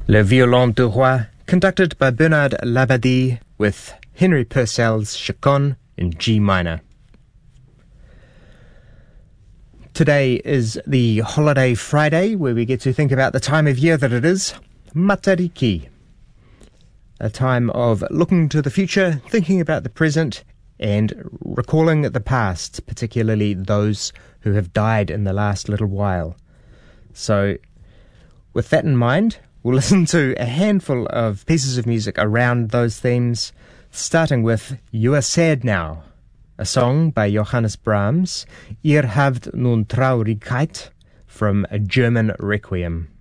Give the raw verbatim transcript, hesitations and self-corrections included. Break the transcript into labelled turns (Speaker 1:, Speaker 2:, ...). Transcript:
Speaker 1: Le Violon du Roi, conducted by Bernard Labadie with Henry Purcell's Chaconne in G minor. Today is the holiday Friday, where we get to think about the time of year that it is, Matariki. A time of looking to the future, thinking about the present, and recalling the past, particularly those who have died in the last little while. So, with that in mind, we'll listen to a handful of pieces of music around those themes, starting with You Are Sad Now, a song by Johannes Brahms, Ihr habt nun Traurigkeit, from a German Requiem.